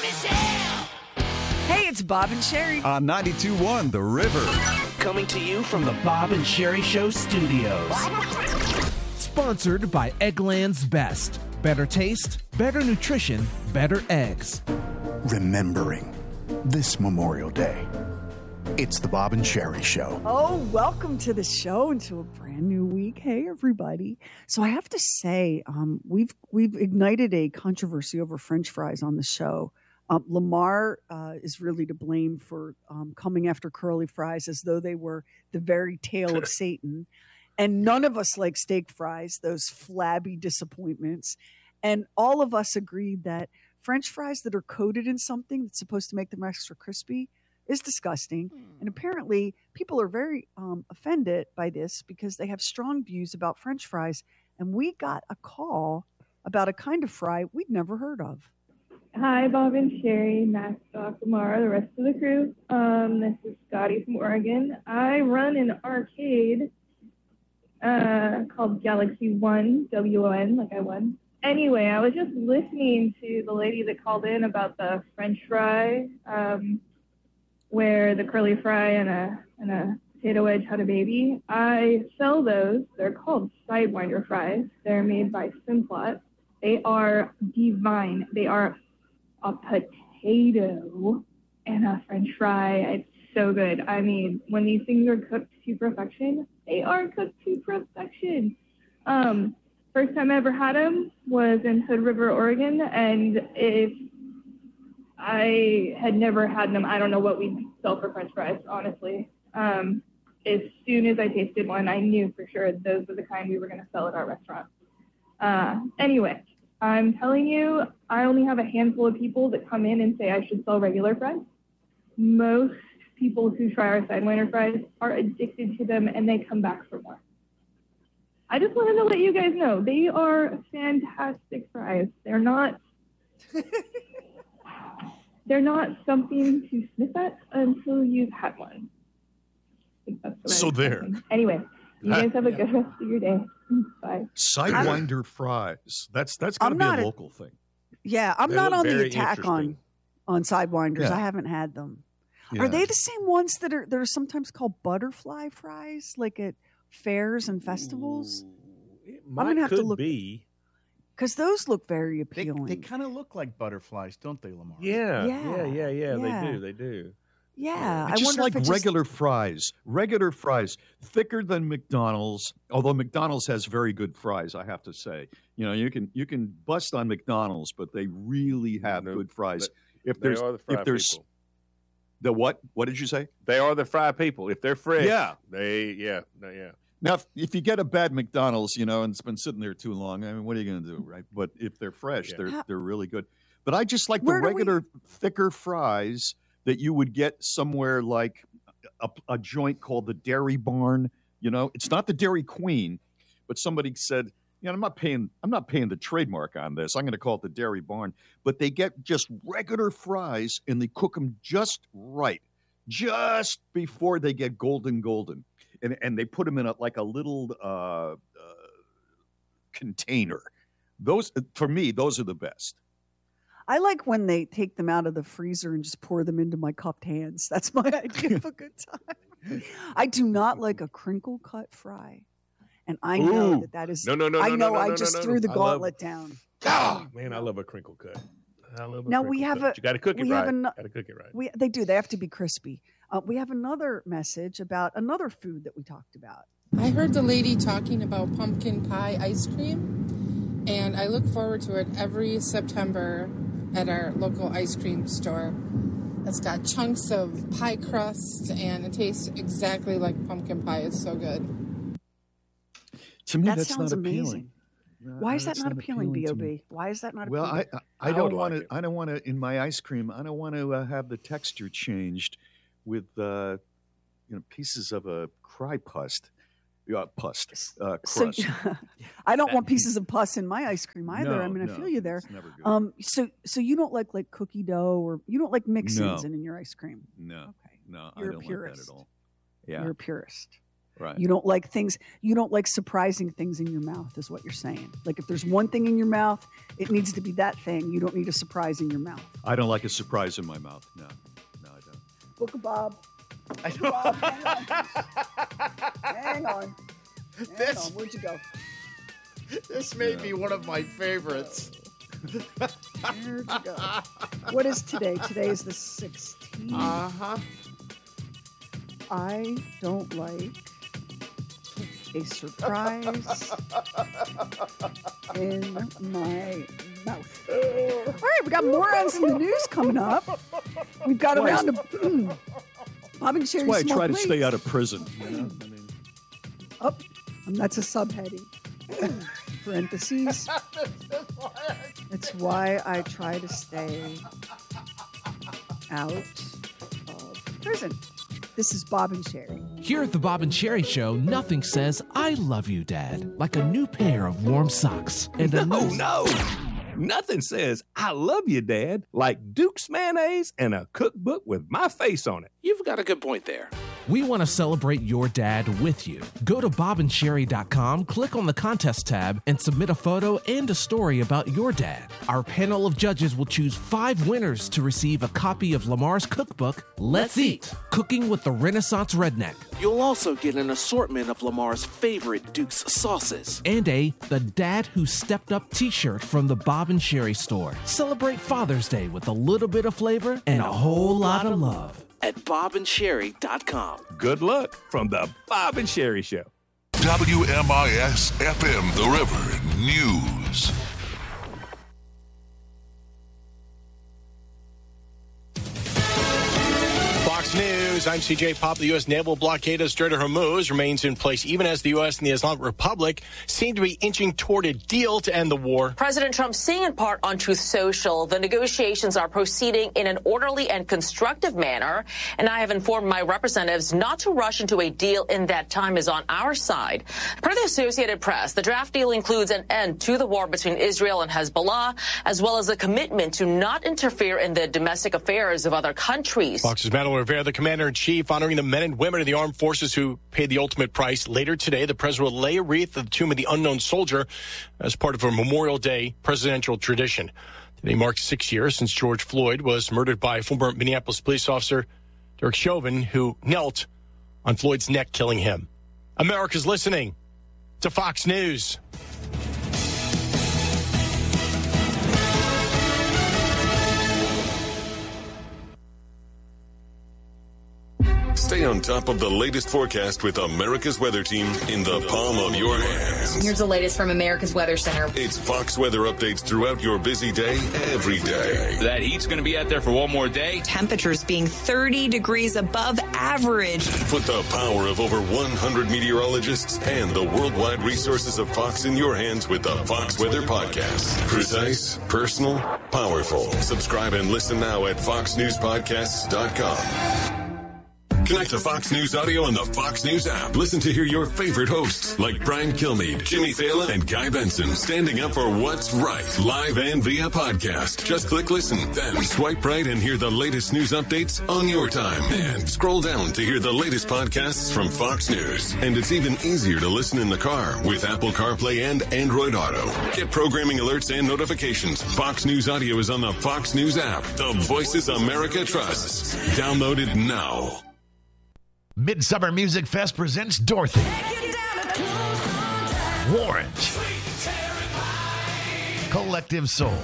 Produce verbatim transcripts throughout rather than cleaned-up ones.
Michelle. Hey, it's Bob and Sherry. On ninety-two point one The River. Coming to you from the Bob and Sherry Show studios. Sponsored by Eggland's Best. Better taste, better nutrition, better eggs. Remembering this Memorial Day. It's the Bob and Sherry Show. Oh, welcome to the show and to a brand new week. Hey, everybody. So I have to say, um, we've we've ignited a controversy over French fries on the show. Um, Lamar uh, is really to blame for um, coming after curly fries as though they were the very tail of Satan. And none of us like steak fries, those flabby disappointments. And all of us agreed that French fries that are coated in something that's supposed to make them extra crispy is disgusting. Mm. And apparently people are very um, offended by this because they have strong views about French fries. And we got a call about a kind of fry we'd never heard of. Hi, Bob and Sherry, Max, Doc, Lamar, the rest of the crew. Um, this is Scotty from Oregon. I run an arcade uh, called Galaxy One, W O N, like I won. Anyway, I was just listening to the lady that called in about the French fry, um, where the curly fry and a and a potato wedge had a baby. I sell those. They're called Sidewinder fries. They're made by Simplot. They are divine. They are a potato and a French fry. It's so good. I mean, when these things are cooked to perfection, they are cooked to perfection. Um, first time I ever had them was in Hood River, Oregon, and if I had never had them, I don't know what we'd sell for French fries, honestly. Um, as soon as I tasted one, I knew for sure those were the kind we were going to sell at our restaurant. Uh, anyway, I'm telling you, I only have a handful of people that come in and say I should sell regular fries. Most people who try our Sidewinder fries are addicted to them and they come back for more. I just wanted to let you guys know, they are fantastic fries. They're not, they're not something to sniff at until you've had one. I think that's what so there. Thinking. Anyway, you guys have a good rest of your day. Bye. Sidewinder fries. That's that's got to be a local a, thing. Yeah, I'm they not on the attack on on Sidewinders. Yeah. I haven't had them. Yeah. Are they the same ones that are that are sometimes called butterfly fries, like at fairs and festivals? Ooh, it might, I'm gonna have could to look be because those look very appealing. They, they kind of look like butterflies, don't they, Lamar? Yeah, yeah, yeah, yeah, yeah. yeah. They do, they do. Yeah, I just like regular just... fries. Regular fries, thicker than McDonald's. Although McDonald's has very good fries, I have to say. You know, you can you can bust on McDonald's, but they really have no, good fries. If there's the if there's people. the what? What did you say? They are the fry people. If they're fresh, yeah, they yeah, yeah. Now, if, if you get a bad McDonald's, you know, and it's been sitting there too long, I mean, what are you going to do, right? But if they're fresh, yeah. they're they're really good. But I just like Where the regular we... thicker fries that you would get somewhere like a, a joint called the Dairy Barn. You know, it's not the Dairy Queen, but somebody said, you know, I'm not paying, I'm not paying the trademark on this. I'm going to call it the Dairy Barn. But they get just regular fries and they cook them just right, just before they get golden, golden, and and they put them in a, like a little uh, uh, container. Those, for me, those are the best. I like when they take them out of the freezer and just pour them into my cupped hands. That's my idea of a good time. I do not like a crinkle cut fry. And I know Ooh. that that is, no, no, no, I no, know no, I no, just no, no. threw the I gauntlet love, down. Oh, man, I love a crinkle cut. I love a now we have cut. a, you got to cook it we right. Have an, got to cook it right. We, they do. They have to be crispy. Uh, we have another message about another food that we talked about. I heard the lady talking about pumpkin pie ice cream, and I look forward to it every September at our local ice cream store. It's got chunks of pie crust, and it tastes exactly like pumpkin pie. It's so good. To me, that that's sounds not amazing. appealing. Why is that not, not appealing, appealing B O B? Why is that not well, appealing? Well, I I, I I don't like want to. it. I don't want to in my ice cream. I don't want to uh, have the texture changed with uh, you know pieces of a cry pust. Uh, pust uh, crust. So, I don't want pieces of pus in my ice cream either. No, I mean, no, I feel you there. it's never good. Um, so, so you don't like like cookie dough, or you don't like mix-ins No. in, in your ice cream? No, Okay, no, You're I don't a purist. like that at all. Yeah, You're a purist. Right. You don't like things, you don't like surprising things in your mouth is what you're saying. Like if there's one thing in your mouth, it needs to be that thing. You don't need a surprise in your mouth. I don't like a surprise in my mouth. No, no, I don't. Book of Bob. Book of Bob, hang on. Hang on. Hang This- on. Where'd you go? This may be one of my favorites. Where'd you go? What is today? Today is the sixteenth. Uh-huh. I don't like a surprise in my mouth. All right, we got morons in the news coming up. We've got a Why is- round of Bob and Sherry That's why I small try to plates. stay out of prison. You know? I mean, Oh, and that's a subheading. Parentheses. It's why I try to stay out of prison. This is Bob and Sherry. Here at the Bob and Sherry Show, nothing says "I love you, Dad" like a new pair of warm socks and a No, new... no. Nothing says "I love you, Dad" like Duke's mayonnaise and a cookbook with my face on it. You've got a good point there. We want to celebrate your dad with you. Go to bob and sherry dot com, click on the contest tab, and submit a photo and a story about your dad. Our panel of judges will choose five winners to receive a copy of Lamar's cookbook, Let's Eat, Cooking with the Renaissance Redneck, You'll also get an assortment of Lamar's favorite Duke's sauces. and a The Dad Who Stepped Up t-shirt from the Bob and Sherry store. Celebrate Father's Day with a little bit of flavor and a whole lot of love. At bob and sherry dot com. Good luck from the Bob and Sherry Show. W M I S F M The River News. Fox News, I'm C J Pop. The U S naval blockade of Strait of Hormuz remains in place even as the U S and the Islamic Republic seem to be inching toward a deal to end the war. President Trump saying in part on Truth Social, the negotiations are proceeding in an orderly and constructive manner, and I have informed my representatives not to rush into a deal in that time is on our side. Per the Associated Press, the draft deal includes an end to the war between Israel and Hezbollah, as well as a commitment to not interfere in the domestic affairs of other countries. Fox's Matt Rivera, the commander-in-chief, honoring the men and women of the armed forces who paid the ultimate price. Later today, the president will lay a wreath at the tomb of the unknown soldier as part of a Memorial Day presidential tradition. Today marks six years since George Floyd was murdered by former Minneapolis police officer Derek Chauvin, who knelt on Floyd's neck, killing him. America's listening to Fox News. Stay on top of the latest forecast with America's Weather Team in the palm of your hands. Here's the latest from America's Weather Center. It's Fox weather updates throughout your busy day, every day. That heat's going to be out there for one more day. Temperatures being thirty degrees above average. Put the power of over one hundred meteorologists and the worldwide resources of Fox in your hands with the Fox Weather Podcast. Precise, personal, powerful. Subscribe and listen now at fox news podcasts dot com. Connect to Fox News Audio on the Fox News app. Listen to hear your favorite hosts like Brian Kilmeade, Jimmy Fallon, and Guy Benson standing up for what's right, live and via podcast. Just click listen, then swipe right and hear the latest news updates on your time. And scroll down to hear the latest podcasts from Fox News. And it's even easier to listen in the car with Apple CarPlay and Android Auto. Get programming alerts and notifications. Fox News Audio is on the Fox News app. The voices America trusts. Download it now. Midsummer Music Fest presents Dorothy, Warrant, Collective Soul,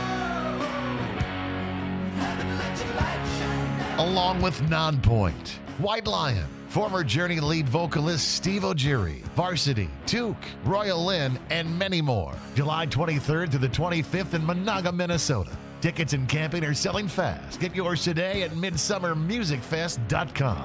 along with Nonpoint, White Lion, former Journey lead vocalist Steve O'Geary, Varsity, Took, Royal Lynn, and many more. July twenty-third to the twenty-fifth in Monaga, Minnesota. Tickets and camping are selling fast. Get yours today at midsummer music fest dot com.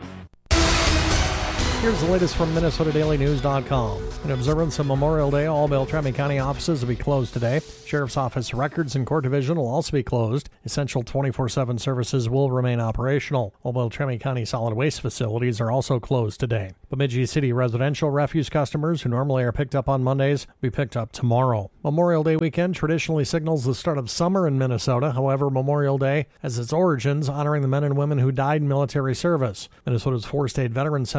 Here's the latest from Minnesota Daily News dot com. In observance of Memorial Day, all Beltrami County offices will be closed today. Sheriff's Office Records and Court Division will also be closed. Essential twenty-four seven services will remain operational. All Beltrami County solid waste facilities are also closed today. Bemidji City residential refuse customers who normally are picked up on Mondays will be picked up tomorrow. Memorial Day weekend traditionally signals the start of summer in Minnesota. However, Memorial Day has its origins honoring the men and women who died in military service. Minnesota's four state veteran cemeteries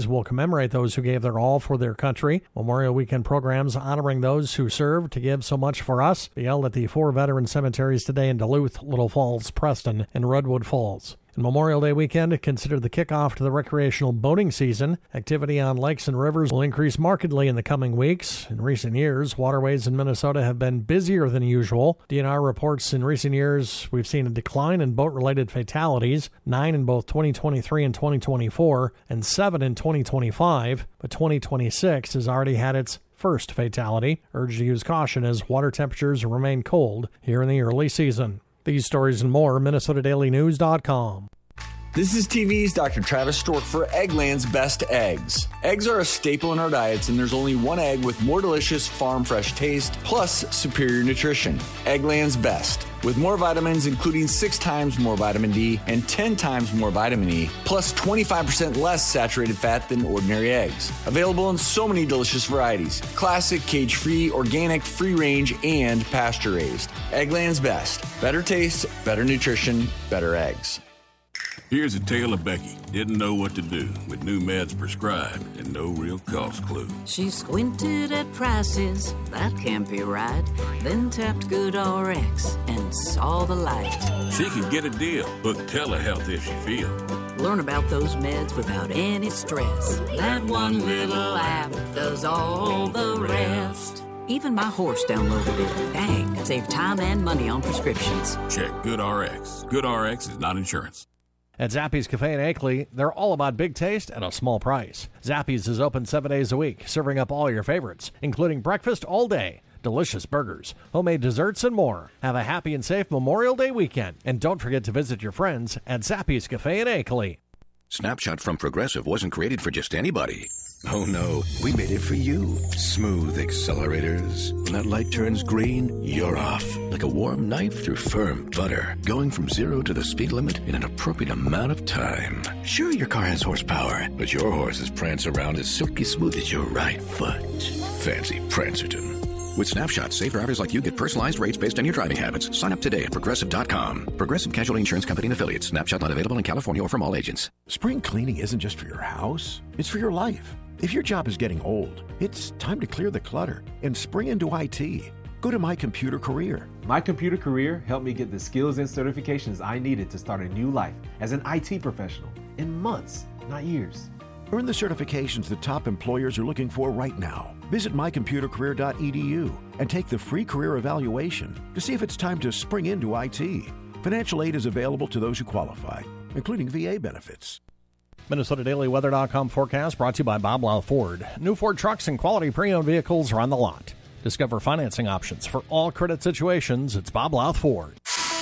will commemorate those who gave their all for their country. Memorial Weekend programs honoring those who served to give so much for us be held at the four veteran cemeteries today in Duluth, Little Falls, Preston, and Redwood Falls. And Memorial Day weekend, considered the kickoff to the recreational boating season. Activity on lakes and rivers will increase markedly in the coming weeks. In recent years, waterways in Minnesota have been busier than usual. D N R reports in recent years we've seen a decline in boat-related fatalities, nine in both twenty twenty-three and twenty twenty-four, and seven in twenty twenty-five. But twenty twenty-six has already had its first fatality. Urged to use caution as water temperatures remain cold here in the early season. These stories and more, Minnesota Daily News dot com. This is T V's Doctor Travis Stork for Eggland's Best Eggs. Eggs are a staple in our diets, and there's only one egg with more delicious farm fresh taste, plus superior nutrition. Eggland's Best. With more vitamins, including six times more vitamin D and ten times more vitamin E, plus twenty-five percent less saturated fat than ordinary eggs. Available in so many delicious varieties. Classic, cage-free, organic, free-range, and pasture-raised. Eggland's Best. Better taste, better nutrition, better eggs. Here's a tale of Becky. Didn't know what to do with new meds prescribed and no real cost clue. She squinted at prices, that can't be right. Then tapped GoodRx and saw the light. She could get a deal. Book telehealth if she feels. Learn about those meds without any stress. That one little app does all the rest. Even my horse downloaded it. Dang, save time and money on prescriptions. Check GoodRx. GoodRx is not insurance. At Zappy's Cafe in Akeley, they're all about big taste at a small price. Zappy's is open seven days a week, serving up all your favorites, including breakfast all day, delicious burgers, homemade desserts, and more. Have a happy and safe Memorial Day weekend, and don't forget to visit your friends at Zappy's Cafe in Akeley. Snapshot from Progressive wasn't created for just anybody. Oh no, we made it for you. Smooth accelerators. When that light turns green, you're off. Like a warm knife through firm butter. Going from zero to the speed limit in an appropriate amount of time. Sure, your car has horsepower, but your horses prance around as silky smooth as your right foot. Fancy Prancerton. With Snapshot, safe drivers like you get personalized rates based on your driving habits. Sign up today at Progressive dot com. Progressive Casualty Insurance Company and Affiliates. Snapshot not available in California or from all agents. Spring cleaning isn't just for your house. It's for your life. If your job is getting old, it's time to clear the clutter and spring into I T. Go to My Computer Career. My Computer Career helped me get the skills and certifications I needed to start a new life as an I T professional in months, not years. Earn the certifications that top employers are looking for right now. Visit my computer career dot e d u and take the free career evaluation to see if it's time to spring into I T. Financial aid is available to those who qualify, including V A benefits. Minnesota Daily Weather dot com forecast brought to you by Bob Lau Ford. New Ford trucks and quality pre-owned vehicles are on the lot. Discover financing options for all credit situations. It's Bob Lau Ford.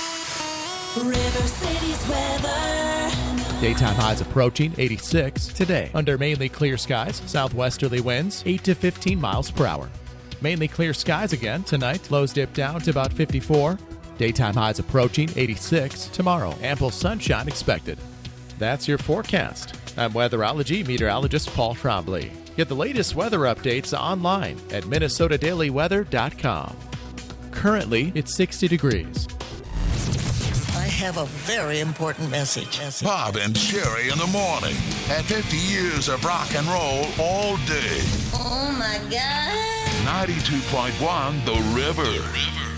River City's weather. Daytime highs approaching eighty-six today. Under mainly clear skies, southwesterly winds eight to fifteen miles per hour. Mainly clear skies again tonight. Lows dip down to about fifty-four. Daytime highs approaching eighty-six tomorrow. Ample sunshine expected. That's your forecast. I'm weatherology meteorologist Paul Trombley. Get the latest weather updates online at Minnesota Daily Weather dot com. Currently, it's sixty degrees. I have a very important message. Bob and Sherry in the morning. At fifty years of rock and roll all day. Oh, my God. ninety-two point one The River.